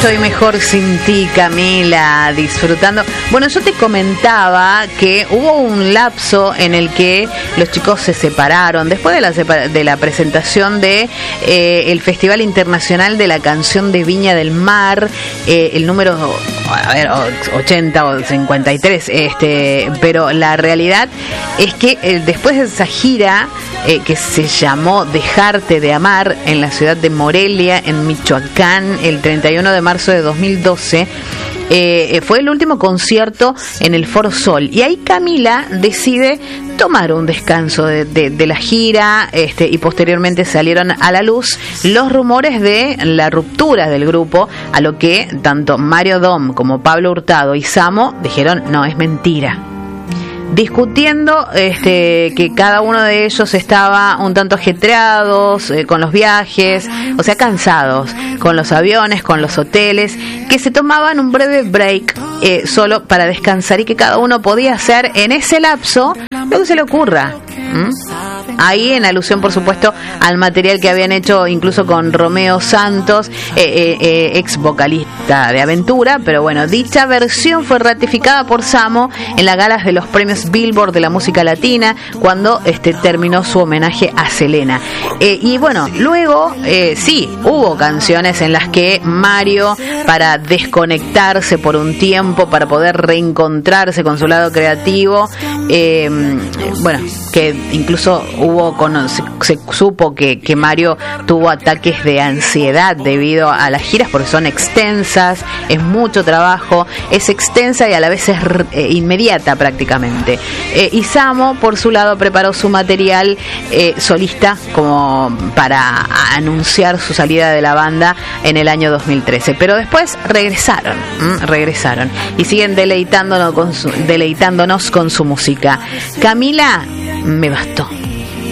estoy mejor sin ti, Camila, disfrutando. Bueno, yo te comentaba que hubo un lapso en el que los chicos se separaron después de la presentación de el Festival Internacional de la Canción de Viña del Mar, el número 80 o 53, pero la realidad es que después de esa gira que se llamó Dejarte de Amar en la ciudad de Morelia, en Michoacán, el 31 de marzo de 2012, fue el último concierto en el Foro Sol, y ahí Camila decide tomar un descanso de la gira, y posteriormente salieron a la luz los rumores de la ruptura del grupo, a lo que tanto Mario Dom como Pablo Hurtado y Samo dijeron no, es mentira, discutiendo que cada uno de ellos estaba un tanto ajetreados con los viajes, o sea, cansados con los aviones, con los hoteles, que se tomaban un breve break solo para descansar, y que cada uno podía hacer en ese lapso lo que se le ocurra. Ahí en alusión, por supuesto, al material que habían hecho incluso con Romeo Santos, ex vocalista de Aventura, pero bueno, dicha versión fue ratificada por Samo en las galas de los premios Billboard de la música latina, cuando terminó su homenaje a Selena. Y bueno, luego sí, hubo canciones en las que Mario, para desconectarse por un tiempo, para poder reencontrarse con su lado creativo, bueno, que incluso se supo que Mario tuvo ataques de ansiedad debido a las giras, porque son extensas, es mucho trabajo, es extensa y a la vez es inmediata prácticamente. Y Samo, por su lado, preparó su material solista como para anunciar su salida de la banda en el año 2013, pero después regresaron y siguen deleitándonos con su música. Camila, me bastó.